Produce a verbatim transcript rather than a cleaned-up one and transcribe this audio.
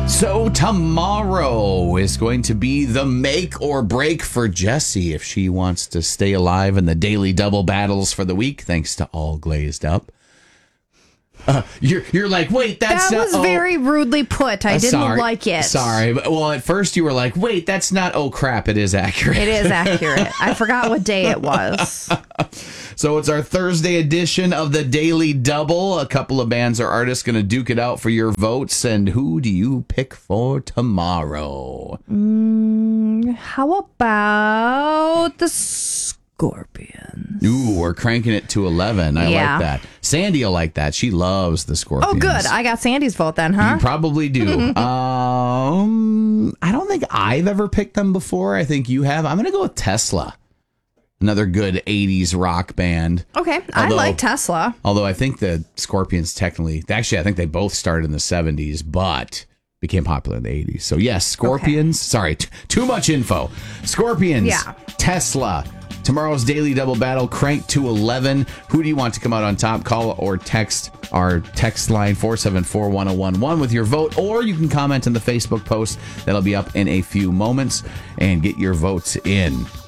So tomorrow is going to be the make or break for Jessie if she wants to stay alive in the daily double battles for the week, thanks to All Glazed Up. Uh, you're you're like, wait, that's that not... was oh, very rudely put. I uh, didn't sorry, like it. Sorry. Well, at first you were like, wait, that's not... Oh, crap, it is accurate. It is accurate. I forgot what day it was. So it's our Thursday edition of the Daily Double. A couple of bands or artists going to duke it out for your votes. And who do you pick for tomorrow? Mm, how about the Scorpions? Ooh, we're cranking it to eleven. I Yeah. like that. Sandy will like that. She loves the Scorpions. Oh, good. I got Sandy's vote then, huh? You probably do. um, I don't think I've ever picked them before. I think you have. I'm going to go with Tesla. Another good eighties rock band. Okay, I Although- like Tesla. Although I think the Scorpions technically, actually, I think they both started in the seventies, but became popular in the eighties. So yes, Scorpions. Sorry, t- too much info. Scorpions. Yeah. Tesla. Tomorrow's Daily Double Battle, crank to eleven. Who do you want to come out on top? Call or text our text line four seven four, one oh one one with your vote, or you can comment on the Facebook post that'll be up in a few moments and get your votes in.